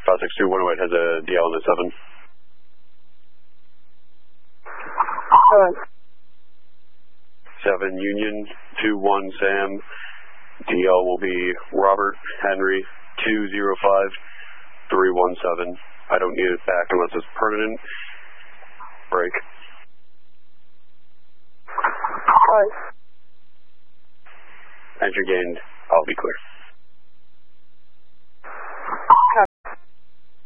562-108 has a DL on the 7. Alright. 7 Union 21 Sam. DL will be Robert Henry 205317. I don't need it back unless it's permanent. Break. Alright. Entry gained. I'll be clear.